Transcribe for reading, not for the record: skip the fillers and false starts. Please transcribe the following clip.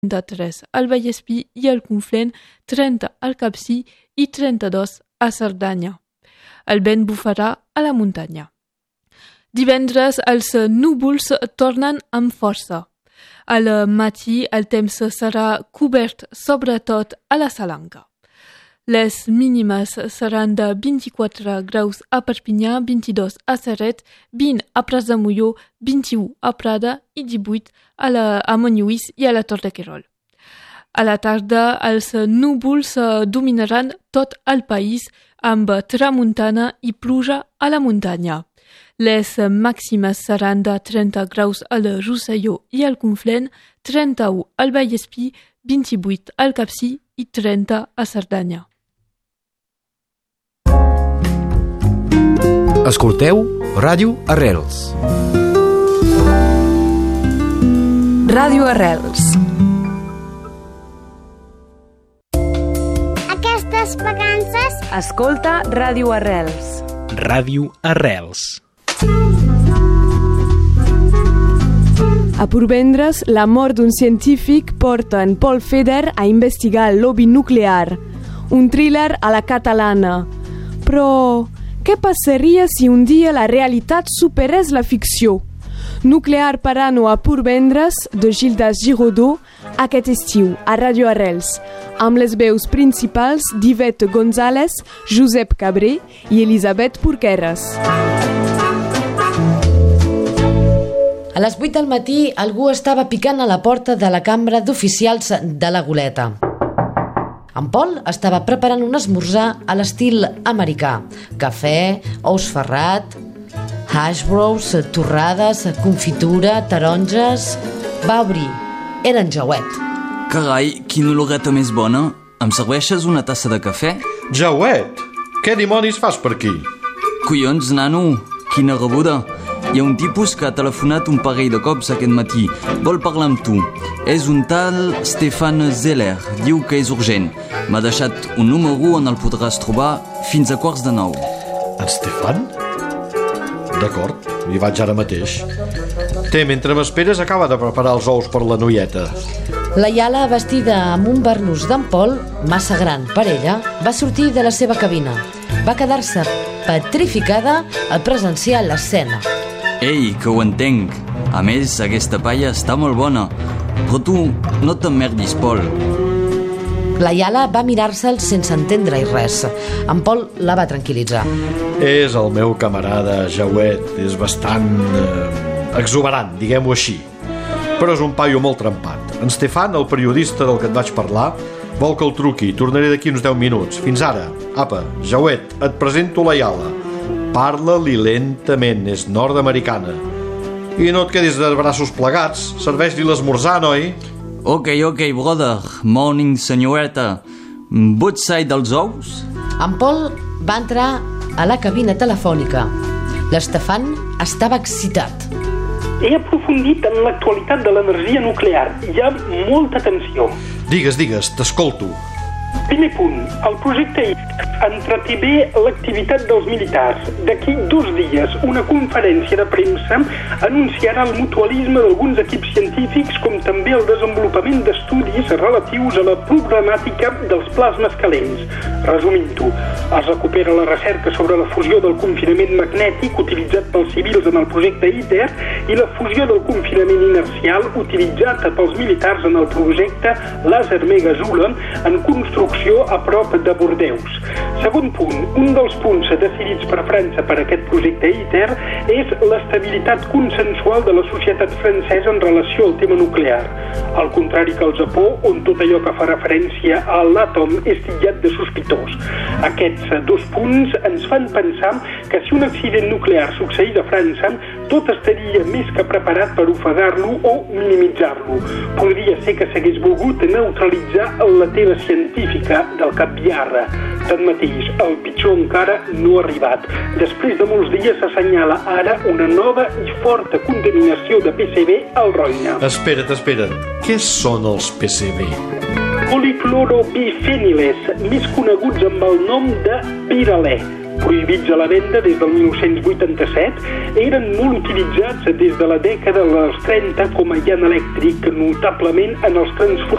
33 al Vallespir i al Conflent, 30 al Capcir i 32 a Cerdanya. El vent bufarà a la muntanya. Divendres els núvols tornen amb força. Al matí el temps serà cobert sobretot a la Salanca. Les mínimes seran de 24 graus a Perpinyà, 22 a Ceret, 20 a Prats de Molló, 21 a Prada i 18 a Montlluís i a la Tor de Querol. A la tarda els núvols dominaran tot el país amb tramuntana i pluja a la muntanya. Les màximes seran de 30 graus al Rosselló i al Conflent, 31 al Vallespir, 28 al Capcir i 30 a Cerdanya. Escolteu Ràdio Arrels. Ràdio Arrels. Aquestes vacances Escolta Ràdio Arrels. Ràdio Arrels. A Portvendres, la mort d'un científic porta en Paul Feder a investigar el lobby nuclear, un thriller a la catalana. Però què passaria si un dia la realitat superés la ficció? Nuclear Parano a Portvendres, de Gildas Giraudot, aquest estiu a Ràdio Arrels, amb les veus principals d'Ivette González, Josep Cabré i Elisabet Porqueres. A les 8 del matí algú estava picant a la porta de la cambra d'oficials de la Goleta. En Pol estava preparant un esmorzar a l'estil americà. Cafè, ous ferrat, hash browns, torrades, confitura, taronges... Va obrir. Era en Jauet. Carai, quina oloreta més bona. Em serveixes una tassa de cafè? Jauet, què dimonis fas per aquí? Collons, nano, quina rebuda. Hi ha un tipus que ha telefonat un parell de cops aquest matí. Vol parlar amb tu. És un tal Stefan Zeller. Diu que és urgent. M'ha deixat un número on el podràs trobar fins a 8:45. En Stefan? D'acord, hi vaig ara mateix. Té, mentre m'esperes, acaba de preparar els ous per la noieta. La Iala, vestida amb un barnús d'en Pol, massa gran per ella, va sortir de la seva cabina. Va quedar-se petrificada al presenciar l'escena. Ei, que ho entenc. A més, aquesta palla està molt bona. Però tu no t'emmerdis, Pol. La Iala va mirar-se'l sense entendre-hi res. En Pol la va tranquil·litzar. És el meu camarada, Jauet. És bastant exuberant, diguem-ho així. Però és un paio molt trempat. En Stefan, el periodista del que et vaig parlar, vol que el truqui. Tornaré d'aquí uns 10 minuts. Fins ara. Apa, Jauet, et presento la Iala. Parla-li lentament, és nord-americana. I no et quedis de braços plegats. Serveix-li l'esmorzar, noi? Ok, brother. Morning, senyoreta. Both side dels ous? En Pol va entrar a la cabina telefònica. L'Estefan estava excitat. He aprofundit en l'actualitat de l'energia nuclear. Hi ha molta tensió. Digues, t'escolto. Primer punt, el projecte ITER entreté bé l'activitat dels militars. D'aquí 2 dies, una conferència de premsa anunciarà el mutualisme d'alguns equips científics, com també el desenvolupament d'estudis relatius a la problemàtica dels plasmes calents. Resumint-ho, es recupera la recerca sobre la fusió del confinament magnètic utilitzat pels civils en el projecte ITER i la fusió del confinament inercial utilitzat pels militars en el projecte Laser Mega Zulon en construcció a prop de Bordeus. Segon punt, un dels punts decidits per França per aquest projecte ITER és l'estabilitat consensual de la societat francesa en relació al tema nuclear. Al contrari que al Japó, on tot allò que fa referència a l'àtom és titllat de sospitós. Aquests 2 punts ens fan pensar que si un accident nuclear succeís a França, tot estaria més que preparat per ofegar-lo o minimitzar-lo. Podria ser que s'hagués volgut neutralitzar la teva científica del Cap-Biarra. Tanmateix, el pitjor encara no ha arribat. Després de molts dies s'assenyala ara una nova i forta contaminació de PCB al Roine. Espera't. Què són els PCB? Policlorobifèniles, més coneguts amb el nom de piralè. Prohibits a la venda des del 1987, eren molt utilitzats des de la dècada dels 30 com a llant elèctric, notablement en els transformadors